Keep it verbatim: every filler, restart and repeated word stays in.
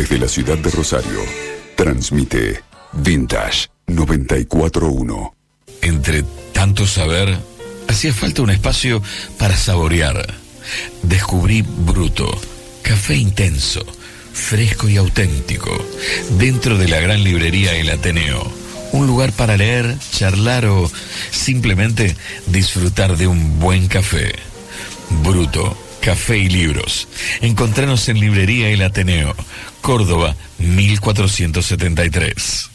Desde la ciudad de Rosario, transmite Vintage noventa y cuatro punto uno. Entre tanto saber, hacía falta un espacio para saborear. Descubrí Bruto, café intenso, fresco y auténtico, dentro de la gran librería El Ateneo. Un lugar para leer, charlar o simplemente disfrutar de un buen café. Bruto, café y libros. Encontranos en Librería El Ateneo, Córdoba, mil cuatrocientos setenta y tres.